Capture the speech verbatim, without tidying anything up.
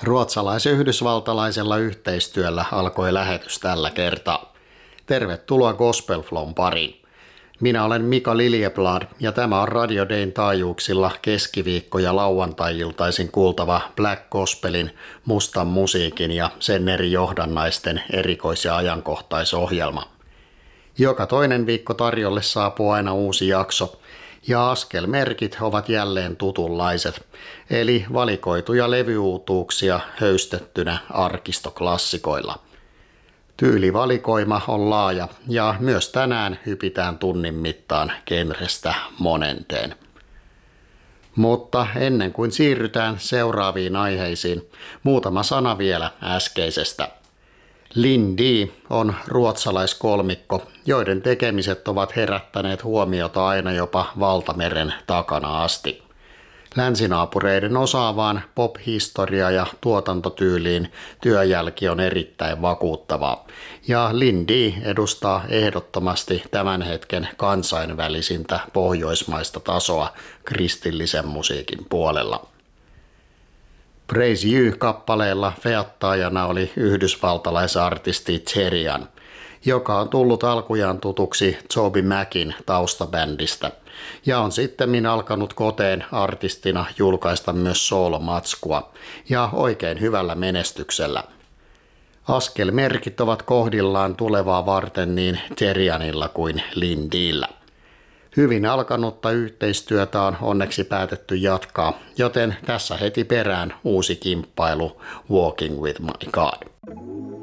Ruotsalais-yhdysvaltalaisella yhteistyöllä alkoi lähetys tällä kertaa. Tervetuloa Gospel Flown pariin. Minä olen Mika Liljeblad ja tämä on Radio Dayn taajuuksilla keskiviikko- ja lauantai-iltaisin kuultava Black Gospelin, mustan musiikin ja sen eri johdannaisten erikois- ja ajankohtaisohjelma. Joka toinen viikko tarjolle saapuu aina uusi jakso ja askelmerkit ovat jälleen tutunlaiset, eli valikoituja levyuutuuksia höystettynä arkistoklassikoilla. Tyylivalikoima on laaja ja myös tänään hypitään tunnin mittaan genrestä monenteen. Mutta ennen kuin siirrytään seuraaviin aiheisiin, muutama sana vielä äskeisestä. Lindee on ruotsalaiskolmikko, joiden tekemiset ovat herättäneet huomiota aina jopa valtameren takana asti. Länsinaapureiden osaavaan pop-historia- ja tuotantotyyliin työjälki on erittäin vakuuttavaa, ja Lindee edustaa ehdottomasti tämän hetken kansainvälisintä pohjoismaista tasoa kristillisen musiikin puolella. Praise You-kappaleella feattaajana oli yhdysvaltalaisartisti Cherian, joka on tullut alkujaan tutuksi Toby Macin taustabändistä ja on sittemmin alkanut koteen artistina julkaista myös soolomatskua ja oikein hyvällä menestyksellä. Askelmerkit ovat kohdillaan tulevaa varten niin Cherianilla kuin Lindeellä. Hyvin alkanutta yhteistyötä on onneksi päätetty jatkaa, joten tässä heti perään uusi kimppailu Walking with my God.